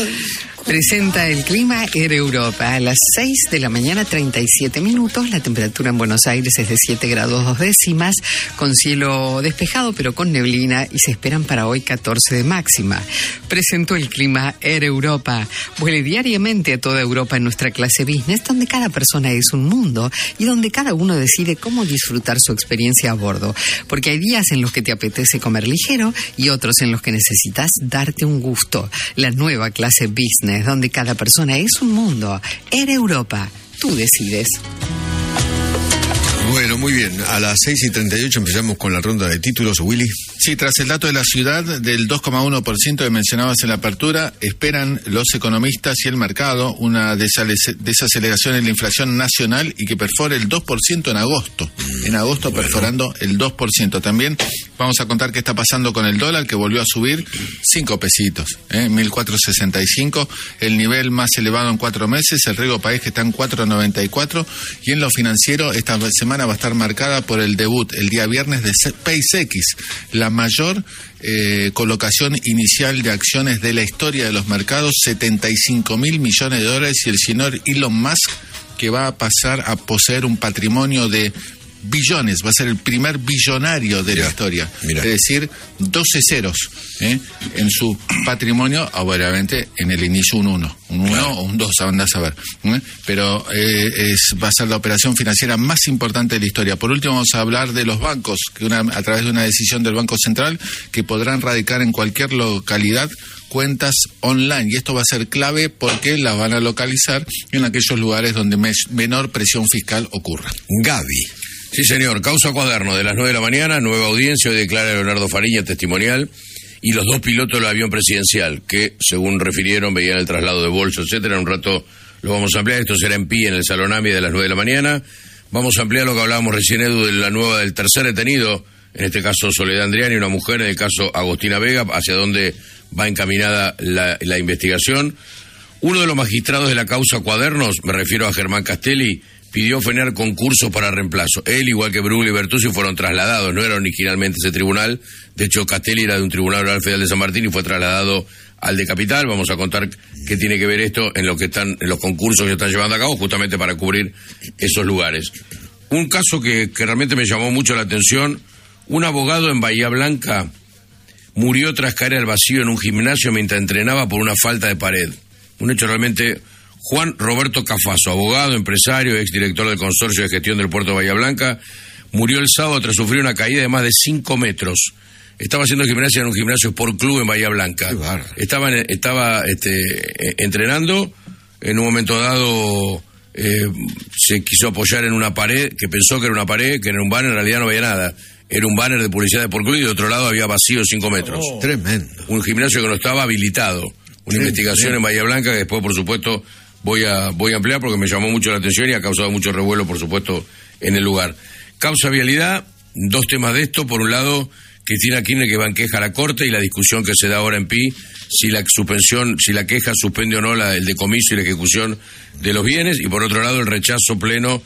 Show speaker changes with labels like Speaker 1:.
Speaker 1: Presenta el clima Air Europa. A las 6 de la mañana, 37 minutos. La temperatura en Buenos Aires es de 7 grados 2 décimas, con cielo despejado pero con neblina, y se esperan para hoy 14 de máxima. Presentó el clima Air Europa. Vuele diariamente a toda Europa en nuestra clase business, donde cada persona es un mundo y donde cada uno decide cómo disfrutar su experiencia a bordo. Porque hay días en los que te apetece comer ligero y otros en los que necesitas darte un gusto. La nueva clase business, donde cada persona es un mundo. Air Europa, tú decides.
Speaker 2: Bueno, muy bien. A las 6:38 empezamos con la ronda de títulos, Willy.
Speaker 3: Sí, tras el dato de la ciudad del 2,1% que mencionabas en la apertura, esperan los economistas y el mercado una desaceleración en la inflación nacional y que perfore el 2% en agosto. En agosto perforando el 2%. También vamos a contar qué está pasando con el dólar, que volvió a subir 5 pesitos, 1.465, el nivel más elevado en 4 meses, el riesgo país que está en 4.94, y en lo financiero esta semana va a estar marcada por el debut el día viernes de SpaceX, la mayor colocación inicial de acciones de la historia de los mercados, $75.000 millones, y el señor Elon Musk, que va a pasar a poseer un patrimonio de billones, va a ser el primer billonario de la historia. Es decir, 12 ceros en su patrimonio, obviamente en el inicio un 1 o un 2, andás a ver. Pero va a ser la operación financiera más importante de la historia. Por último, vamos a hablar de los bancos, que a través de una decisión del Banco Central, que podrán radicar en cualquier localidad cuentas online, y esto va a ser clave porque las van a localizar en aquellos lugares donde menor presión fiscal ocurra.
Speaker 2: Gaby.
Speaker 4: Sí, señor. Causa Cuaderno, de las 9 de la mañana, nueva audiencia. Hoy declara Leonardo Fariña testimonial, y los 2 pilotos del avión presidencial, que, según refirieron, veían el traslado de bolso, etcétera. En un rato lo vamos a ampliar. Esto será en pie en el Salón AMI de las 9 de la mañana. Vamos a ampliar lo que hablábamos recién, Edu, de la nueva del tercer detenido, en este caso Soledad Andriani, una mujer, en el caso Agostina Vega, hacia dónde va encaminada la investigación. Uno de los magistrados de la causa Cuadernos, me refiero a Germán Castelli, pidió frenar concursos para reemplazo. Él, igual que Brugli y Bertuzzi, fueron trasladados, no era originalmente ese tribunal. De hecho, Castelli era de un tribunal oral federal de San Martín y fue trasladado al de Capital. Vamos a contar qué tiene que ver esto en lo que están, en los concursos que están llevando a cabo, justamente para cubrir esos lugares. Un caso que realmente me llamó mucho la atención: un abogado en Bahía Blanca murió tras caer al vacío en un gimnasio mientras entrenaba por una falta de pared. Un hecho realmente... Juan Roberto Cafaso, abogado, empresario, exdirector del Consorcio de Gestión del Puerto de Bahía Blanca, murió el sábado tras sufrir una caída de más de 5 metros. Estaba haciendo gimnasia en un gimnasio Sport Club en Bahía Blanca. Estaba entrenando. En un momento dado se quiso apoyar en una pared, que pensó que era una pared, que era un banner, en realidad no había nada. Era un banner de publicidad de Sport Club, y de otro lado había vacío de 5 metros.
Speaker 2: Tremendo.
Speaker 4: Un gimnasio que no estaba habilitado. Una investigación en Bahía Blanca que después, por supuesto, voy a ampliar porque me llamó mucho la atención y ha causado mucho revuelo, por supuesto, en el lugar. Causa vialidad, 2 temas de esto. Por un lado, Cristina Kirchner, que va en queja a la Corte, y la discusión que se da ahora en PI, si la queja suspende o no el decomiso y la ejecución de los bienes. Y por otro lado, el rechazo pleno